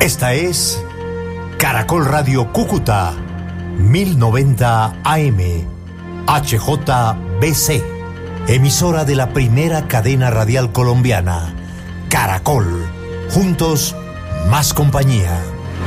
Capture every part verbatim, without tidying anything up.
Esta es Caracol Radio Cúcuta, mil noventa A M, H J B C, emisora de la primera cadena radial colombiana, Caracol. Juntos, más compañía.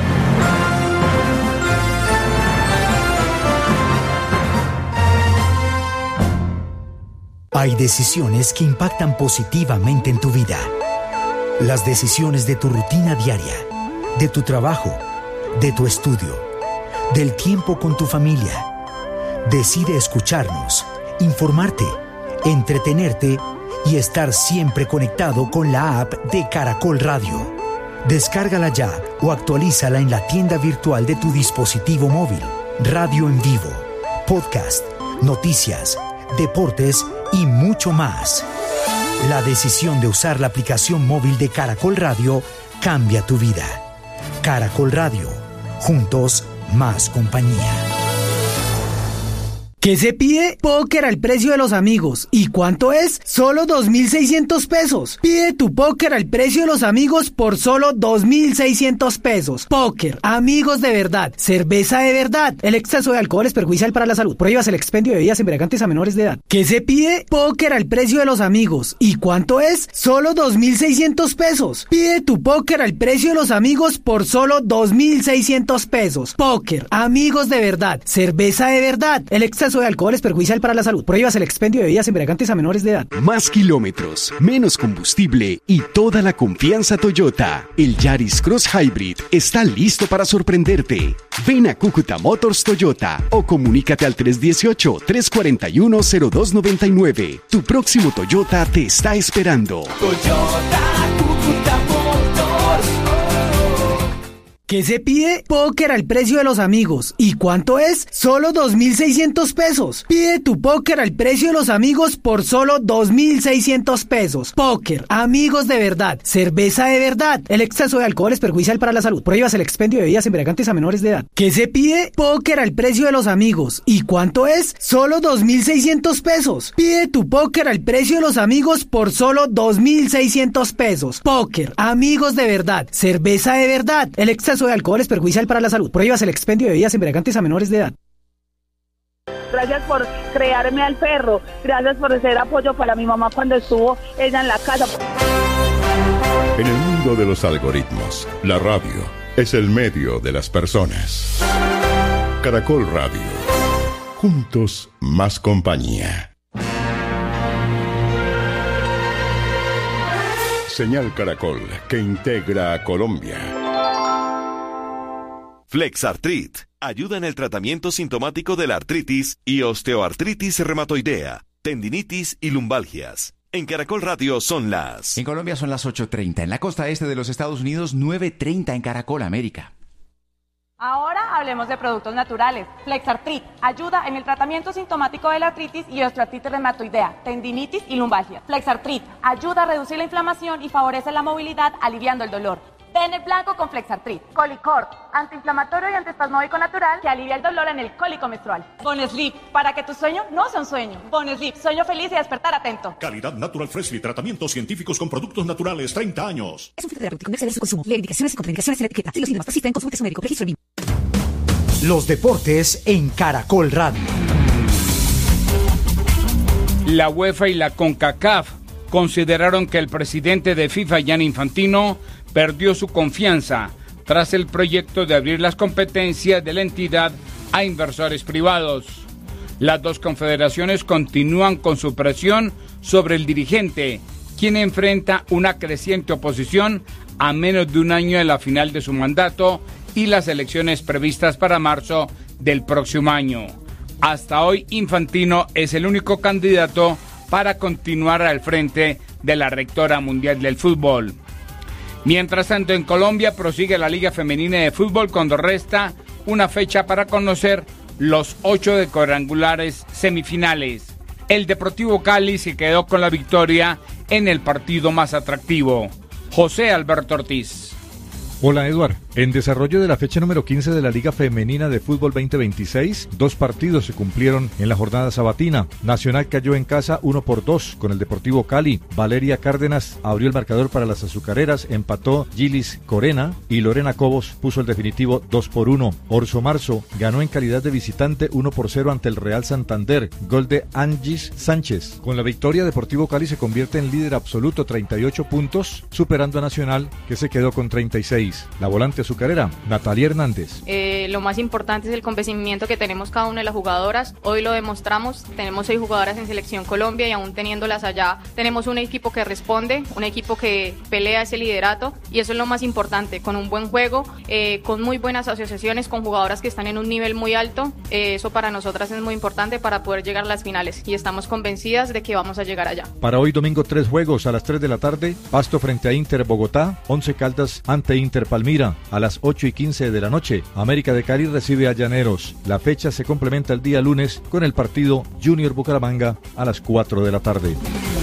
Hay decisiones que impactan positivamente en tu vida. Las decisiones de tu rutina diaria, de tu trabajo, de tu estudio, del tiempo con tu familia. Decide escucharnos, informarte, entretenerte y estar siempre conectado con la app de Caracol Radio. Descárgala ya o actualízala en la tienda virtual de tu dispositivo móvil. Radio en vivo, podcast, noticias, deportes y mucho más. La decisión de usar la aplicación móvil de Caracol Radio cambia tu vida. Caracol Radio. Juntos, más compañía. ¿Qué se pide? Póker al precio de los amigos. ¿Y cuánto es? Solo dos mil seiscientos pesos. Pide tu póker al precio de los amigos por solo dos mil seiscientos pesos. Póker, amigos de verdad, cerveza de verdad. El exceso de alcohol es perjudicial para la salud. Prohíbas el expendio de bebidas embriagantes a menores de edad. ¿Qué se pide? Póker al precio de los amigos. ¿Y cuánto es? Solo dos mil seiscientos pesos. Pide tu póker al precio de los amigos por solo dos mil seiscientos pesos. Póker, amigos de verdad, cerveza de verdad. El exceso de alcohol es perjudicial para la salud. Prohíbas el expendio de bebidas embriagantes a menores de edad. Más kilómetros, menos combustible y toda la confianza Toyota. El Yaris Cross Hybrid está listo para sorprenderte. Ven a Cúcuta Motors Toyota o comunícate al tres uno ocho, tres cuatro uno, cero dos nueve nueve. Tu próximo Toyota te está esperando. Toyota Cúcuta Motors. ¿Qué se pide? Póker al precio de los amigos. ¿Y cuánto es? Solo dos mil seiscientos pesos. Pide tu póker al precio de los amigos por solo dos mil seiscientos pesos. Póker, amigos de verdad, cerveza de verdad. El exceso de alcohol es perjudicial para la salud. Prohíbas el expendio de bebidas embriagantes a menores de edad. ¿Qué se pide? Póker al precio de los amigos. ¿Y cuánto es? Solo dos mil seiscientos pesos. Pide tu póker al precio de los amigos por solo dos mil seiscientos pesos. Póker, amigos de verdad, cerveza de verdad. El exceso de alcohol es perjudicial para la salud. Prohíbas el expendio de bebidas embriagantes a menores de edad. Gracias por crearme al perro. Gracias por ser apoyo para mi mamá cuando estuvo ella en la casa. En el mundo de los algoritmos, la radio es el medio de las personas. Caracol Radio. Juntos, más compañía. Señal Caracol, que integra a Colombia. Flexartrit ayuda en el tratamiento sintomático de la artritis y osteoartritis reumatoidea, tendinitis y lumbalgias. En Caracol Radio son las... En Colombia son las ocho treinta, en la costa este de los Estados Unidos nueve treinta en Caracol América. Ahora hablemos de productos naturales. Flexartrit ayuda en el tratamiento sintomático de la artritis y osteoartritis reumatoidea, tendinitis y lumbalgia. Flexartrit ayuda a reducir la inflamación y favorece la movilidad, aliviando el dolor. Bene blanco con Flexartrit. Colicort, antiinflamatorio y antiespasmódico natural que alivia el dolor en el cólico menstrual. Bonesleep, para que tu sueño no sea un sueño. Bonesleep, sueño feliz y despertar atento. Calidad Natural Freshly, tratamientos científicos con productos naturales, treinta años. Es un fitoterapéutico, no exceder su consumo. Leer indicaciones y contraindicaciones en la etiqueta. Si los síntomas persisten, consulte a su médico. Registro B I M. Los deportes en Caracol Radio. La UEFA y la CONCACAF consideraron que el presidente de FIFA, Gianni Infantino, perdió su confianza tras el proyecto de abrir las competencias de la entidad a inversores privados. Las dos confederaciones continúan con su presión sobre el dirigente, quien enfrenta una creciente oposición a menos de un año de la final de su mandato y las elecciones previstas para marzo del próximo año. Hasta hoy, Infantino es el único candidato para continuar al frente de la rectora mundial del fútbol. Mientras tanto, en Colombia prosigue la Liga Femenina de Fútbol cuando resta una fecha para conocer los ocho de cuadrangulares semifinales. El Deportivo Cali se quedó con la victoria en el partido más atractivo. José Alberto Ortiz. Hola Eduard, en desarrollo de la fecha número quince de la Liga Femenina de Fútbol veinte veintiséis, dos partidos se cumplieron en la jornada sabatina. Nacional cayó en casa uno por dos con el Deportivo Cali. Valeria Cárdenas abrió el marcador para las azucareras, empató Gilis Corena y Lorena Cobos puso el definitivo dos por uno. Orso Marzo ganó en calidad de visitante uno por cero ante el Real Santander, gol de Angis Sánchez. Con la victoria, Deportivo Cali se convierte en líder absoluto, treinta y ocho puntos, superando a Nacional, que se quedó con treinta y seis. La volante azucarera, Natalia Hernández. Eh, lo más importante es el convencimiento que tenemos cada una de las jugadoras. Hoy lo demostramos, tenemos seis jugadoras en Selección Colombia y aún teniéndolas allá, tenemos un equipo que responde, un equipo que pelea ese liderato y eso es lo más importante, con un buen juego, eh, con muy buenas asociaciones, con jugadoras que están en un nivel muy alto. Eh, eso para nosotras es muy importante para poder llegar a las finales y estamos convencidas de que vamos a llegar allá. Para hoy domingo, tres juegos a las tres de la tarde, Pasto frente a Inter Bogotá, Once Caldas ante Inter Palmira. A las ocho y quince de la noche, América de Cali recibe a Llaneros. La fecha se complementa el día lunes con el partido Junior Bucaramanga a las cuatro de la tarde.